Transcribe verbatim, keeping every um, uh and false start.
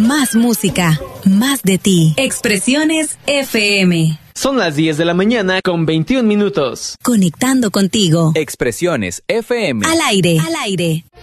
Más música, más de ti. Expresiones F M. Son las diez de la mañana con veintiún minutos. Conectando contigo. Expresiones F M. Al aire. Al aire.